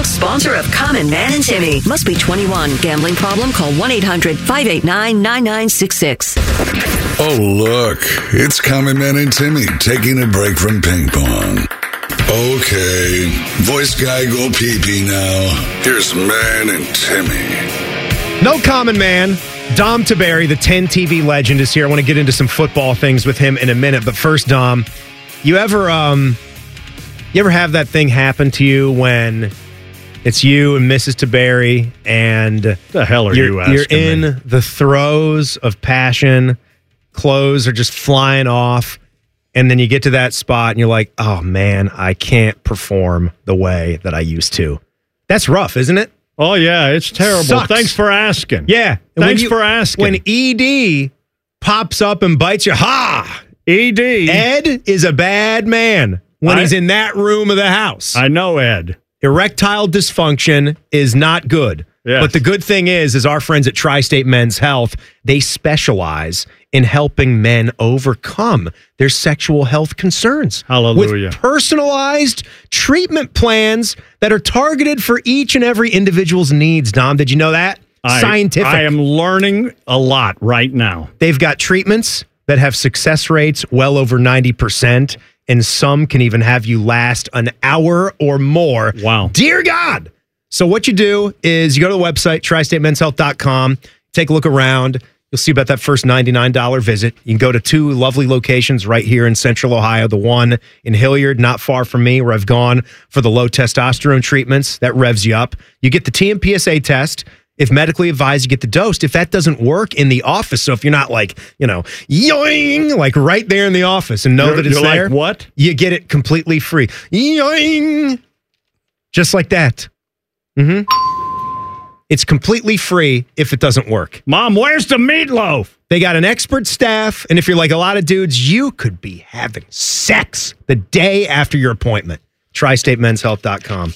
sponsor of Common Man and Timmy. Must be 21. Gambling problem? Call 1-800-589-9966. Oh, look. It's Common Man and Timmy taking a break from ping pong. Okay. Voice guy go pee-pee now. Here's Man and Timmy. No Common Man. Dom Tiberi, the 10 TV legend, is here. I want to get into some football things with him in a minute. But first, Dom, you ever have that thing happen to you when it's you and Mrs. Tiberi and the hell are you asking you're in me? the throes of passion, clothes are just flying off, and then you get to that spot and you're like, oh man, I can't perform the way that I used to. That's rough, isn't it? Oh, yeah, it's terrible. Sucks. Thanks for asking. Yeah. Thanks for asking. When ED pops up and bites you, ha! ED. Ed is a bad man when he's in that room of the house. I know Ed. Erectile dysfunction is not good. Yes. But the good thing is our friends at Tri-State Men's Health, they specialize in helping men overcome their sexual health concerns. Hallelujah. With personalized treatment plans that are targeted for each and every individual's needs, Dom. Did you know that? Scientific. I am learning a lot right now. They've got treatments that have success rates well over 90%, and some can even have you last an hour or more. Wow. Dear God. So what you do is you go to the website, tristatemenshealth.com, take a look around. You'll see about that first $99 visit. You can go to 2 lovely locations right here in Central Ohio. The one in Hilliard, not far from me, where I've gone for the low testosterone treatments. That revs you up. You get the TMPSA test. If medically advised, you get the dose. If that doesn't work in the office, so if you're not like, yoing, like right there in the office and know that it's there. Like what? You get it completely free. Yoing. Just like that. Mm-hmm. It's completely free if it doesn't work. Mom, where's the meatloaf? They got an expert staff, and if you're like a lot of dudes, you could be having sex the day after your appointment. TriStateMen'sHealth.com.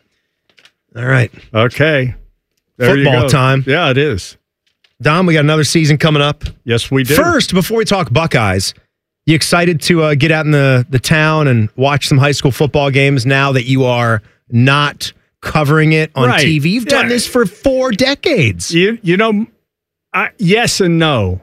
All right. Okay. There Football time. Yeah, it is. Dom, we got another season coming up. Yes, we do. First, before we talk Buckeyes, you excited to get out in the town and watch some high school football games now that you are not covering it on TV? You've done this for 4 decades. Yes and no.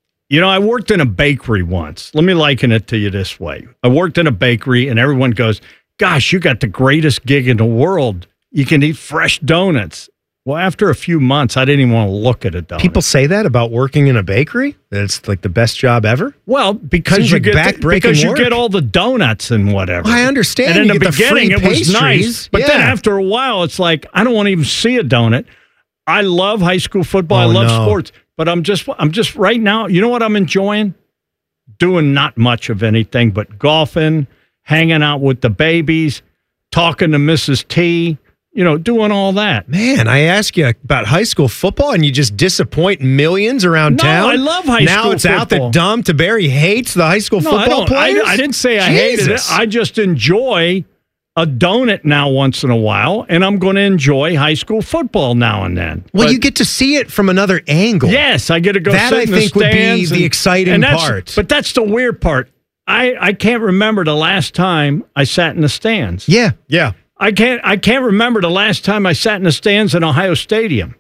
I worked in a bakery once. Let me liken it to you this way. I worked in a bakery, and everyone goes, gosh, you got the greatest gig in the world. You can eat fresh donuts. Well, after a few months, I didn't even want to look at a donut. People say that about working in a bakery? That it's like the best job ever? Well, because you get all the donuts and whatever. Well, I understand. And in the beginning, it was nice. But then after a while, it's like, I don't want to even see a donut. I love high school football. I love sports. But I'm just right now, you know what I'm enjoying? Doing not much of anything but golfing, hanging out with the babies, talking to Mrs. T, doing all that. Man, I ask you about high school football, and you just disappoint millions around town. No, I love high school football. Now it's out that Dom Tiberi hates the high school football players? I didn't say I hated it. I just enjoy a donut now once in a while, and I'm going to enjoy high school football now and then. Well, you get to see it from another angle. Yes, I get to go that sit in the stands. That, I think, would be the exciting part. But that's the weird part. I can't remember the last time I sat in the stands. Yeah. I can't remember the last time I sat in the stands in Ohio Stadium.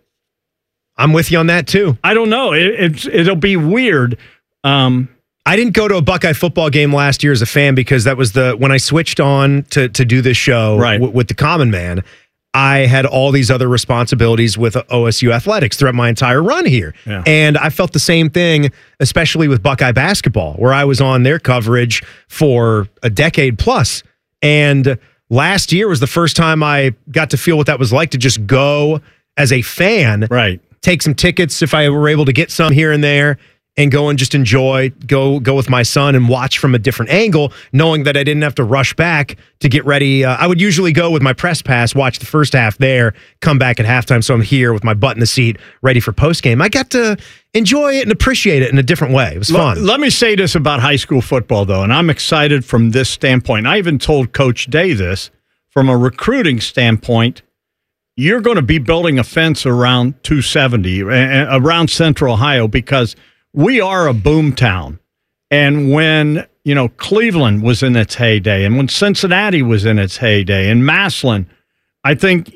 I'm with you on that too. I don't know. It'll be weird. I didn't go to a Buckeye football game last year as a fan because that was when I switched on to do this show with the Common Man. I had all these other responsibilities with OSU athletics throughout my entire run here. Yeah. And I felt the same thing, especially with Buckeye basketball, where I was on their coverage for a decade plus. And last year was the first time I got to feel what that was like to just go as a fan, take some tickets if I were able to get some here and there, and go and just enjoy, go with my son and watch from a different angle, knowing that I didn't have to rush back to get ready. I would usually go with my press pass, watch the first half there, come back at halftime, so I'm here with my butt in the seat, ready for postgame. I got to enjoy it and appreciate it in a different way. It was fun. Let me say this about high school football, though, and I'm excited from this standpoint. I even told Coach Day this. From a recruiting standpoint, you're going to be building a fence around 270, around Central Ohio, because we are a boom town. And when, Cleveland was in its heyday, and when Cincinnati was in its heyday, and Massillon, I think